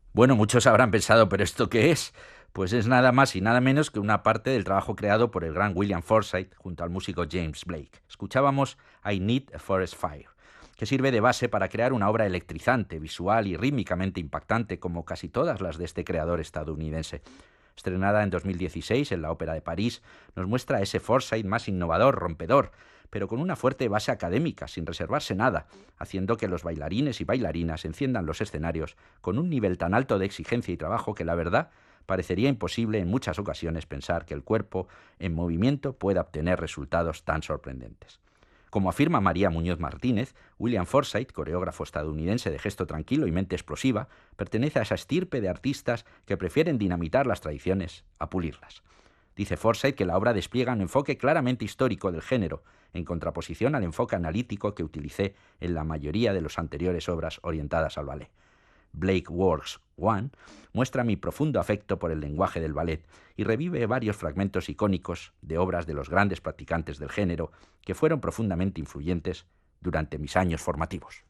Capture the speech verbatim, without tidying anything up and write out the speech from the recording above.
Bueno, muchos habrán pensado, ¿pero esto qué es? Pues es nada más y nada menos que una parte del trabajo creado por el gran William Forsythe junto al músico James Blake. Escuchábamos I Need a Forest Fire, que sirve de base para crear una obra electrizante, visual y rítmicamente impactante como casi todas las de este creador estadounidense. Estrenada en dos mil dieciséis en la Ópera de París, nos muestra a ese Forsythe más innovador, rompedor, pero con una fuerte base académica, sin reservarse nada, haciendo que los bailarines y bailarinas enciendan los escenarios con un nivel tan alto de exigencia y trabajo que la verdad parecería imposible en muchas ocasiones pensar que el cuerpo en movimiento pueda obtener resultados tan sorprendentes. Como afirma María Muñoz Martínez, William Forsythe, coreógrafo estadounidense de gesto tranquilo y mente explosiva, pertenece a esa estirpe de artistas que prefieren dinamitar las tradiciones a pulirlas. Dice Forsythe que la obra despliega un enfoque claramente histórico del género, en contraposición al enfoque analítico que utilicé en la mayoría de las anteriores obras orientadas al ballet. Blake Works One muestra mi profundo afecto por el lenguaje del ballet y revive varios fragmentos icónicos de obras de los grandes practicantes del género que fueron profundamente influyentes durante mis años formativos.